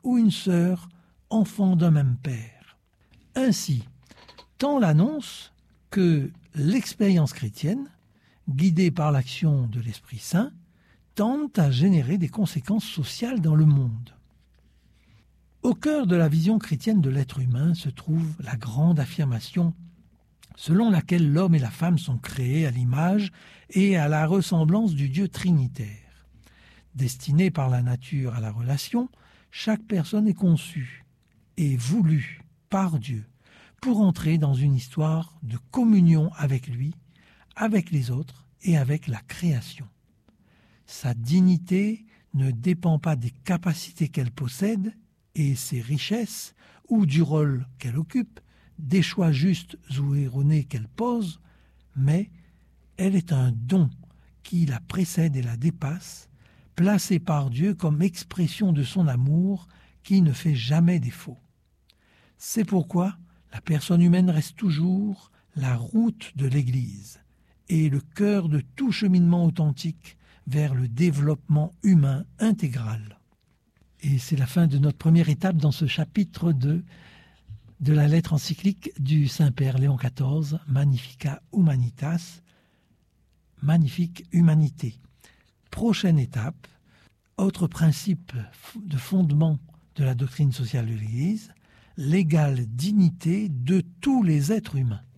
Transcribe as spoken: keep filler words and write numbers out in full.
ou une sœur, enfant d'un même père. Ainsi, tant l'annonce que l'expérience chrétienne, guidée par l'action de l'Esprit Saint, tente à générer des conséquences sociales dans le monde. Au cœur de la vision chrétienne de l'être humain se trouve la grande affirmation selon laquelle l'homme et la femme sont créés à l'image et à la ressemblance du Dieu trinitaire. Destinée par la nature à la relation, chaque personne est conçue et voulue par Dieu pour entrer dans une histoire de communion avec lui, avec les autres et avec la création. Sa dignité ne dépend pas des capacités qu'elle possède et ses richesses, ou du rôle qu'elle occupe, des choix justes ou erronés qu'elle pose, mais elle est un don qui la précède et la dépasse, placé par Dieu comme expression de son amour qui ne fait jamais défaut. C'est pourquoi la personne humaine reste toujours la route de l'Église et le cœur de tout cheminement authentique vers le développement humain intégral. Et c'est la fin de notre première étape dans ce chapitre deux de la lettre encyclique du Saint-Père Léon quatorze, Magnificat Humanitas, magnifique humanité. Prochaine étape, autre principe de fondement de la doctrine sociale de l'Église, l'égale dignité de tous les êtres humains.